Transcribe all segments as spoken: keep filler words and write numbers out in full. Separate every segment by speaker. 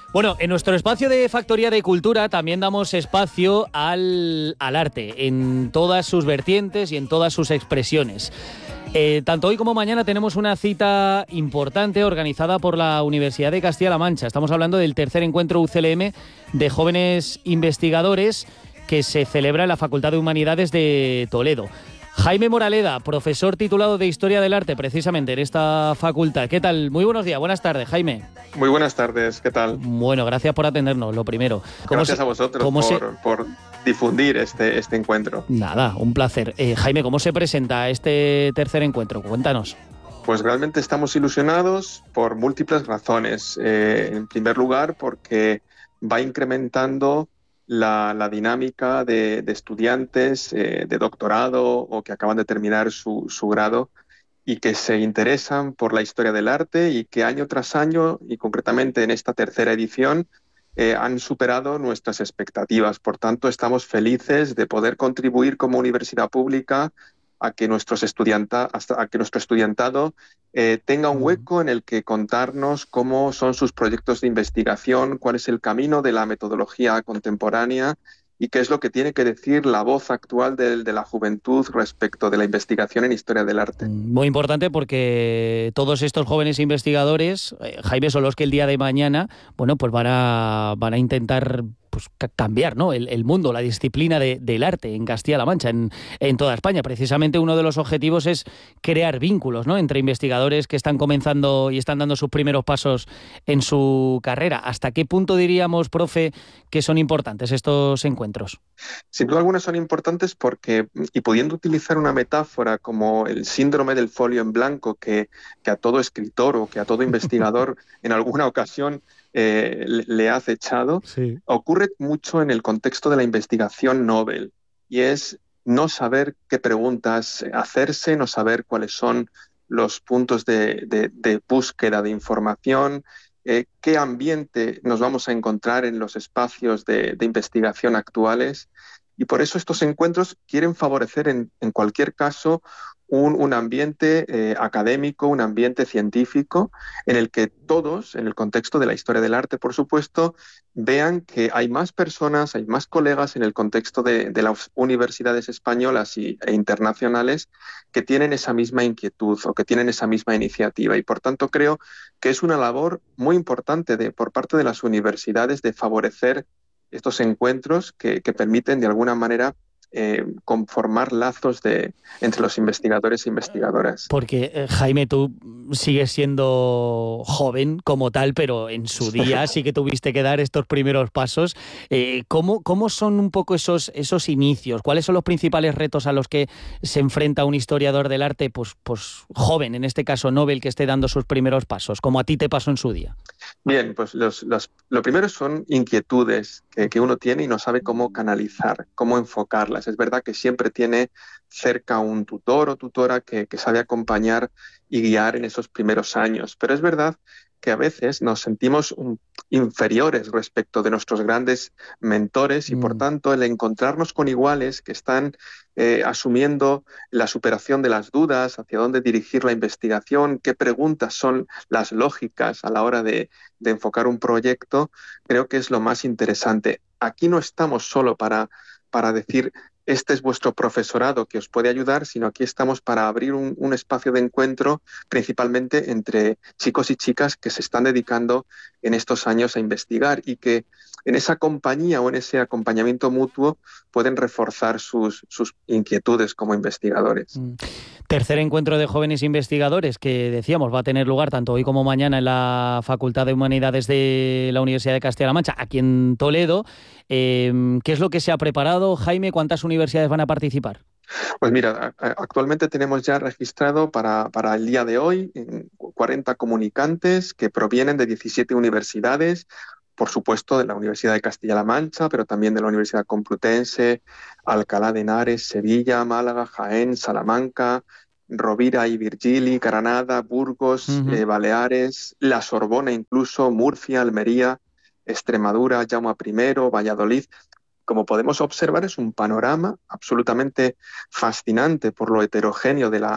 Speaker 1: Bueno, en nuestro espacio de Factoría de Cultura también damos espacio al, al arte, en todas sus vertientes y en todas sus expresiones. Eh, tanto hoy como mañana tenemos una cita importante organizada por la Universidad de Castilla-La Mancha. Estamos hablando del tercer encuentro U C L M de jóvenes investigadores que se celebra en la Facultad de Humanidades de Toledo. Jaime Moraleda, profesor titulado de Historia del Arte, precisamente en esta facultad. ¿Qué tal? Muy buenos días, buenas tardes, Jaime.
Speaker 2: Muy buenas tardes, ¿qué tal?
Speaker 1: Bueno, gracias por atendernos, lo primero.
Speaker 2: Gracias
Speaker 1: se,
Speaker 2: a vosotros por,
Speaker 1: se...
Speaker 2: por difundir este, este encuentro.
Speaker 1: Nada, un placer. Eh, Jaime, ¿cómo se presenta este tercer encuentro? Cuéntanos.
Speaker 2: Pues realmente estamos ilusionados por múltiples razones. Eh, en primer lugar, porque va incrementando La, la dinámica de, de estudiantes eh, de doctorado o que acaban de terminar su, su grado y que se interesan por la historia del arte y que año tras año, y concretamente en esta tercera edición, eh, han superado nuestras expectativas. Por tanto, estamos felices de poder contribuir como universidad pública a que, nuestros estudianta, hasta, a que nuestro estudiantado eh, tenga un hueco en el que contarnos cómo son sus proyectos de investigación, cuál es el camino de la metodología contemporánea y qué es lo que tiene que decir la voz actual de, de la juventud respecto de la investigación en historia del arte.
Speaker 1: Muy importante porque todos estos jóvenes investigadores, eh, Jaime, son los que el día de mañana, bueno, pues van a, van a intentar pues cambiar, ¿no? el, el mundo, la disciplina de, del arte en Castilla-La Mancha, en, en toda España. Precisamente uno de los objetivos es crear vínculos, ¿no? entre investigadores que están comenzando y están dando sus primeros pasos en su carrera. ¿Hasta qué punto diríamos, profe, que son importantes estos encuentros?
Speaker 2: Sin duda alguna son importantes porque, y pudiendo utilizar una metáfora como el síndrome del folio en blanco que, que a todo escritor o que a todo investigador en alguna ocasión eh, le, le ha acechado, sí. Ocurre mucho en el contexto de la investigación Nobel, y es no saber qué preguntas hacerse, no saber cuáles son los puntos de, de, de búsqueda de información, eh, qué ambiente nos vamos a encontrar en los espacios de, de investigación actuales. Y por eso estos encuentros quieren favorecer en, en cualquier caso un, un ambiente eh, académico, un ambiente científico, en el que todos, en el contexto de la historia del arte, por supuesto, vean que hay más personas, hay más colegas en el contexto de, de las universidades españolas y, e internacionales que tienen esa misma inquietud o que tienen esa misma iniciativa. Y por tanto creo que es una labor muy importante de, por parte de las universidades de favorecer estos encuentros que, que permiten de alguna manera eh, conformar lazos de, entre los investigadores e investigadoras.
Speaker 1: Porque, eh, Jaime, tú sigues siendo joven como tal, pero en su día sí que tuviste que dar estos primeros pasos. Eh, ¿cómo, ¿Cómo son un poco esos, esos inicios? ¿Cuáles son los principales retos a los que se enfrenta un historiador del arte, pues, pues joven, en este caso Nobel, que esté dando sus primeros pasos, como a ti te pasó en su día?
Speaker 2: Bien, pues los, los, lo primero son inquietudes que, que uno tiene y no sabe cómo canalizar, cómo enfocarlas. Es verdad que siempre tiene cerca un tutor o tutora que, que sabe acompañar y guiar en esos primeros años, pero es verdad que a veces nos sentimos un, inferiores respecto de nuestros grandes mentores y mm. por tanto el encontrarnos con iguales que están eh, asumiendo la superación de las dudas, hacia dónde dirigir la investigación, qué preguntas son las lógicas a la hora de, de enfocar un proyecto, creo que es lo más interesante. Aquí no estamos solo para, para decir este es vuestro profesorado que os puede ayudar, sino aquí estamos para abrir un, un espacio de encuentro principalmente entre chicos y chicas que se están dedicando en estos años a investigar y que en esa compañía o en ese acompañamiento mutuo pueden reforzar sus, sus inquietudes como investigadores.
Speaker 1: Mm. Tercer encuentro de jóvenes investigadores que, decíamos, va a tener lugar tanto hoy como mañana en la Facultad de Humanidades de la Universidad de Castilla-La Mancha, aquí en Toledo. Eh, ¿Qué es lo que se ha preparado, Jaime? ¿Cuántas universidades van a participar?
Speaker 2: Pues mira, actualmente tenemos ya registrado para, para el día de hoy cuarenta comunicantes que provienen de diecisiete universidades, por supuesto de la Universidad de Castilla-La Mancha, pero también de la Universidad Complutense, Alcalá de Henares, Sevilla, Málaga, Jaén, Salamanca, Rovira y Virgili, Granada, Burgos, uh-huh. eh, Baleares, La Sorbona incluso, Murcia, Almería, Extremadura, Jaume primero, Valladolid. Como podemos observar, es un panorama absolutamente fascinante por lo heterogéneo de la,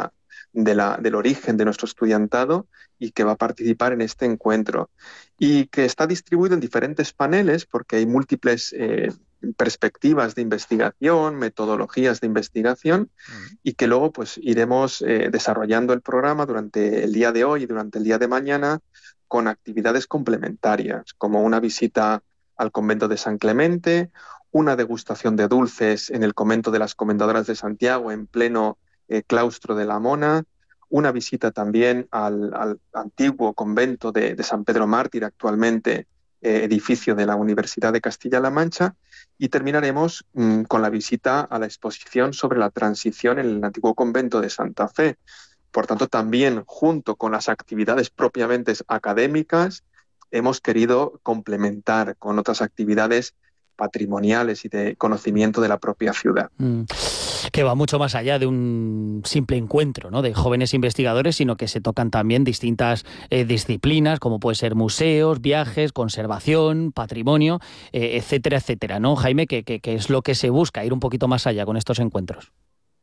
Speaker 2: de la, del origen de nuestro estudiantado y que va a participar en este encuentro. Y que está distribuido en diferentes paneles porque hay múltiples eh, perspectivas de investigación, metodologías de investigación, uh-huh. y que luego pues iremos eh, desarrollando el programa durante el día de hoy y durante el día de mañana con actividades complementarias, como una visita al convento de San Clemente, una degustación de dulces en el convento de las Comendadoras de Santiago en pleno eh, claustro de la Mona, una visita también al, al antiguo convento de, de San Pedro Mártir, actualmente eh, edificio de la Universidad de Castilla-La Mancha, y terminaremos mmm, con la visita a la exposición sobre la transición en el antiguo convento de Santa Fe. Por tanto, también junto con las actividades propiamente académicas, hemos querido complementar con otras actividades patrimoniales y de conocimiento de la propia ciudad.
Speaker 1: Mm. Que va mucho más allá de un simple encuentro, ¿no?, de jóvenes investigadores, sino que se tocan también distintas eh, disciplinas, como puede ser museos, viajes, conservación, patrimonio, eh, etcétera, etcétera, ¿no, Jaime? Que, que, que es lo que se busca, ir un poquito más allá con estos encuentros.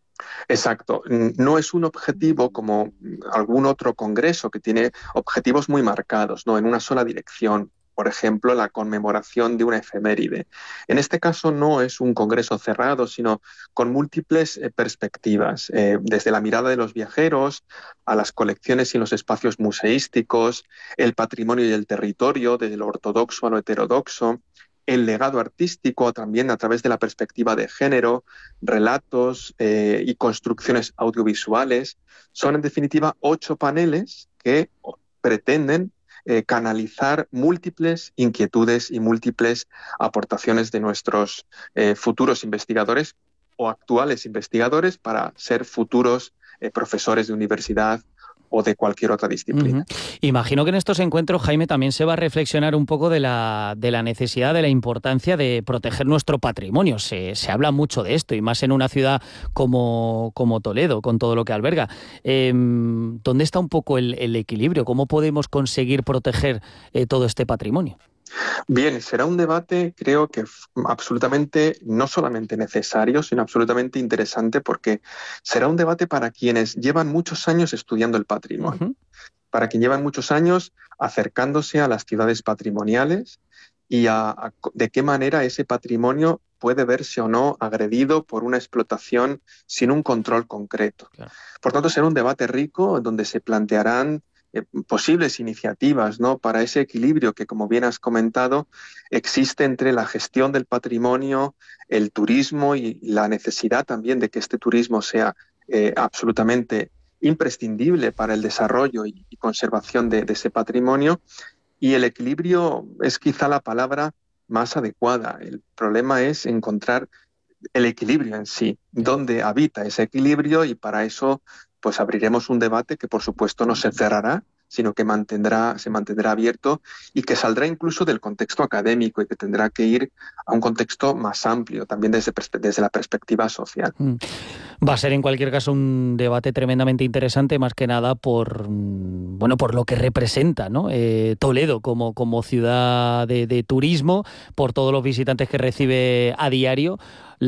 Speaker 2: Exacto. No es un objetivo como algún otro congreso que tiene objetivos muy marcados, ¿no?, en una sola dirección. Por ejemplo, la conmemoración de una efeméride. En este caso no es un congreso cerrado, sino con múltiples eh, perspectivas, eh, desde la mirada de los viajeros a las colecciones y los espacios museísticos, el patrimonio y el territorio, desde lo ortodoxo a lo heterodoxo, el legado artístico también a través de la perspectiva de género, relatos eh, y construcciones audiovisuales. Son, en definitiva, ocho paneles que pretenden Eh, canalizar múltiples inquietudes y múltiples aportaciones de nuestros eh, futuros investigadores o actuales investigadores para ser futuros eh, profesores de universidad o de cualquier otra disciplina.
Speaker 1: Uh-huh. Imagino que en estos encuentros, Jaime, también se va a reflexionar un poco de la, de la necesidad, de la importancia de proteger nuestro patrimonio. Se, se habla mucho de esto, y más en una ciudad como, como Toledo, con todo lo que alberga. Eh, ¿Dónde está un poco el, el equilibrio? ¿Cómo podemos conseguir proteger eh, todo este patrimonio?
Speaker 2: Bien, será un debate, creo que absolutamente, no solamente necesario, sino absolutamente interesante, porque será un debate para quienes llevan muchos años estudiando el patrimonio, uh-huh. para quienes llevan muchos años acercándose a las ciudades patrimoniales y a, a de qué manera ese patrimonio puede verse o no agredido por una explotación sin un control concreto. Claro. Por tanto, será un debate rico donde se plantearán Eh, posibles iniciativas, ¿no?, para ese equilibrio que, como bien has comentado, existe entre la gestión del patrimonio, el turismo y la necesidad también de que este turismo sea eh, absolutamente imprescindible para el desarrollo y, y conservación de, de ese patrimonio. Y el equilibrio es quizá la palabra más adecuada. El problema es encontrar el equilibrio en sí, dónde habita ese equilibrio, y para eso pues abriremos un debate que por supuesto no se cerrará, sino que mantendrá, se mantendrá abierto y que saldrá incluso del contexto académico y que tendrá que ir a un contexto más amplio, también desde, desde la perspectiva social.
Speaker 1: Mm. Va a ser en cualquier caso un debate tremendamente interesante, más que nada por, bueno, por lo que representa, ¿no?, eh, Toledo como, como ciudad de, de turismo, por todos los visitantes que recibe a diario.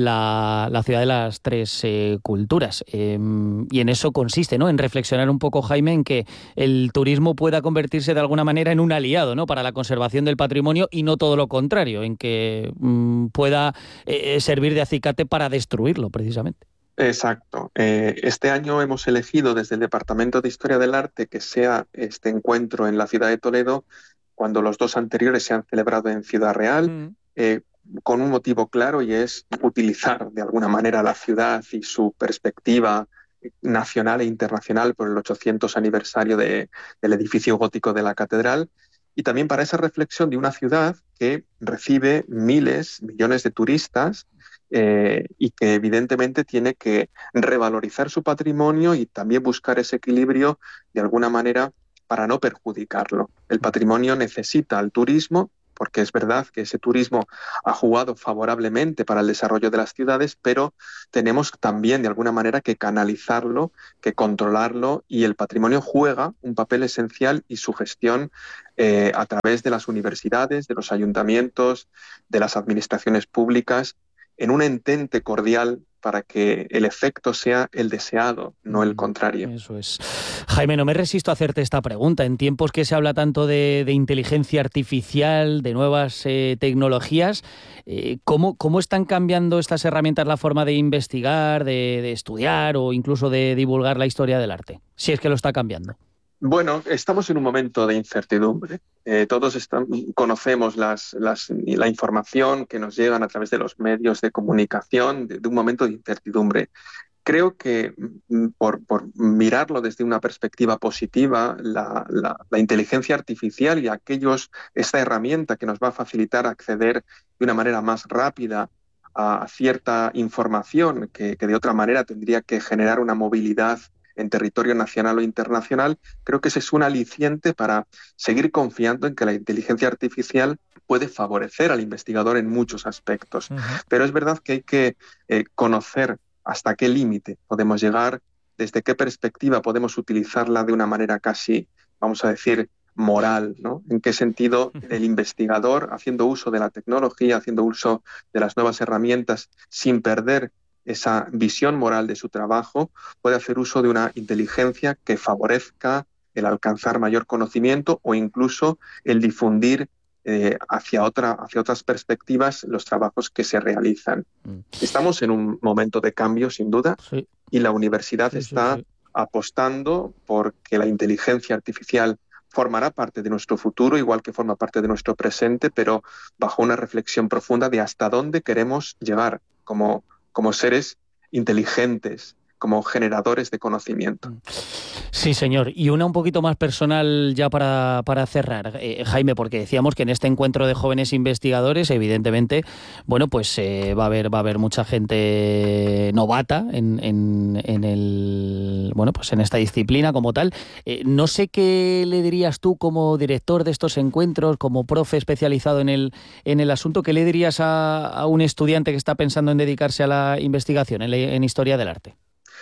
Speaker 1: La, la ciudad de las tres eh, culturas. Eh, y en eso consiste, ¿no?, en reflexionar un poco, Jaime, en que el turismo pueda convertirse de alguna manera en un aliado, ¿no?, para la conservación del patrimonio, y no todo lo contrario, en que mm, pueda eh, servir de acicate para destruirlo, precisamente.
Speaker 2: Exacto. Eh, este año hemos elegido desde el Departamento de Historia del Arte que sea este encuentro en la ciudad de Toledo, cuando los dos anteriores se han celebrado en Ciudad Real, mm. eh, con un motivo claro, y es utilizar de alguna manera la ciudad y su perspectiva nacional e internacional por el ochocientos aniversario de, del edificio gótico de la catedral, y también para esa reflexión de una ciudad que recibe miles, millones de turistas eh, y que evidentemente tiene que revalorizar su patrimonio y también buscar ese equilibrio de alguna manera para no perjudicarlo. El patrimonio necesita al turismo, porque es verdad que ese turismo ha jugado favorablemente para el desarrollo de las ciudades, pero tenemos también de alguna manera que canalizarlo, que controlarlo, y el patrimonio juega un papel esencial y su gestión eh, a través de las universidades, de los ayuntamientos, de las administraciones públicas, en un entente cordial para que el efecto sea el deseado, no el contrario.
Speaker 1: Eso es. Jaime, no me resisto a hacerte esta pregunta. En tiempos que se habla tanto de, de inteligencia artificial, de nuevas eh, tecnologías, eh, ¿cómo, ¿cómo están cambiando estas herramientas la forma de investigar, de, de estudiar o incluso de divulgar la historia del arte? Si es que lo está cambiando.
Speaker 2: Bueno, estamos en un momento de incertidumbre. Eh, todos están, conocemos las, las, la información que nos llegan a través de los medios de comunicación de, de un momento de incertidumbre. Creo que por, por mirarlo desde una perspectiva positiva, la, la, la inteligencia artificial y aquellos, esta herramienta que nos va a facilitar acceder de una manera más rápida a cierta información que, que de otra manera tendría que generar una movilidad en territorio nacional o internacional, creo que ese es un aliciente para seguir confiando en que la inteligencia artificial puede favorecer al investigador en muchos aspectos. Uh-huh. Pero es verdad que hay que eh, conocer hasta qué límite podemos llegar, desde qué perspectiva podemos utilizarla de una manera casi, vamos a decir, moral, ¿no? En qué sentido el investigador, haciendo uso de la tecnología, haciendo uso de las nuevas herramientas, sin perder esa visión moral de su trabajo, puede hacer uso de una inteligencia que favorezca el alcanzar mayor conocimiento o incluso el difundir eh, hacia, otra, hacia otras perspectivas los trabajos que se realizan. Mm. Estamos en un momento de cambio, sin duda, sí. y la universidad sí, está sí, sí. apostando por que la inteligencia artificial formará parte de nuestro futuro, igual que forma parte de nuestro presente, pero bajo una reflexión profunda de hasta dónde queremos llegar como como seres inteligentes, como generadores de conocimiento.
Speaker 1: Sí, señor. Y una un poquito más personal ya para, para cerrar, eh, Jaime, porque decíamos que en este encuentro de jóvenes investigadores, evidentemente, bueno, pues eh, va a haber va a haber mucha gente novata en, en, en el bueno, pues en esta disciplina como tal. Eh, no sé qué le dirías tú como director de estos encuentros, como profe especializado en el en el asunto, ¿qué le dirías a, a un estudiante que está pensando en dedicarse a la investigación en, la, en historia del arte?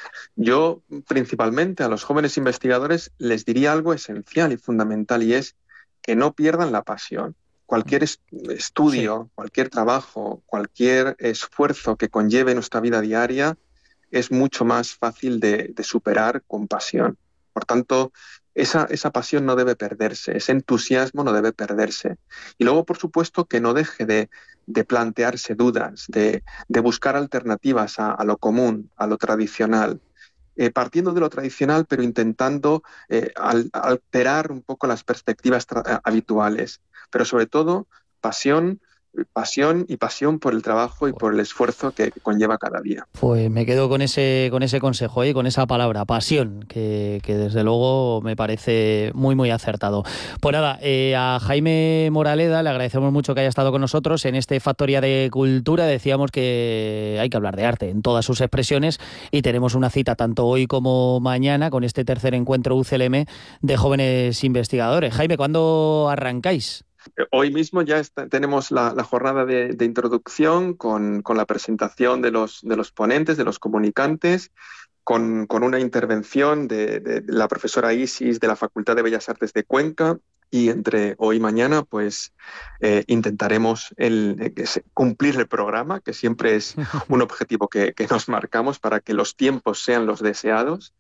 Speaker 2: Yo, principalmente, a los jóvenes investigadores les diría algo esencial y fundamental, y es que no pierdan la pasión. Cualquier est- estudio, sí. cualquier trabajo, cualquier esfuerzo que conlleve nuestra vida diaria es mucho más fácil de, de superar con pasión. Por tanto, esa, esa pasión no debe perderse, ese entusiasmo no debe perderse. Y luego, por supuesto, que no deje de, de plantearse dudas, de, de buscar alternativas a, a lo común, a lo tradicional. Eh, partiendo de lo tradicional, pero intentando eh, al, alterar un poco las perspectivas tra- habituales. Pero sobre todo, pasión, pasión y pasión por el trabajo y por el esfuerzo que conlleva cada día.
Speaker 1: Pues me quedo con ese con ese consejo y ¿eh? con esa palabra, pasión, que, que desde luego me parece muy muy acertado. Pues nada, eh, a Jaime Moraleda le agradecemos mucho que haya estado con nosotros en este Factoría de Cultura. Decíamos que hay que hablar de arte en todas sus expresiones y tenemos una cita tanto hoy como mañana con este tercer encuentro U C L M de jóvenes investigadores. Jaime, ¿cuándo arrancáis?
Speaker 2: Hoy mismo ya está, tenemos la, la jornada de, de introducción con, con la presentación de los, de los ponentes, de los comunicantes, con, con una intervención de, de, de la profesora Isis de la Facultad de Bellas Artes de Cuenca, y entre hoy y mañana pues eh, intentaremos el, eh, cumplir el programa, que siempre es un objetivo que, que nos marcamos para que los tiempos sean los deseados.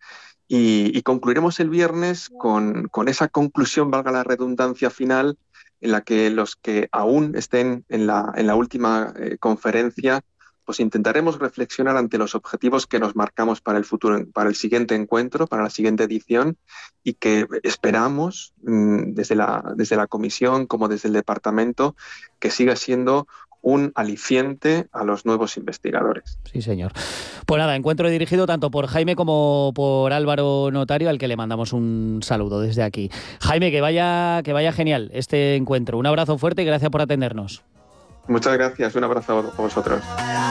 Speaker 2: Y, y concluiremos el viernes con, con esa conclusión, valga la redundancia final, en la que los que aún estén en la, en la última eh, conferencia, pues intentaremos reflexionar ante los objetivos que nos marcamos para el futuro, para el siguiente encuentro, para la siguiente edición, y que esperamos mmm, desde la, desde la comisión como desde el departamento que siga siendo un aliciente a los nuevos investigadores.
Speaker 1: Sí, señor. Pues nada, encuentro dirigido tanto por Jaime como por Álvaro Notario, al que le mandamos un saludo desde aquí. Jaime, que vaya, que vaya genial este encuentro. Un abrazo fuerte y gracias por atendernos.
Speaker 2: Muchas gracias, un abrazo a vosotros.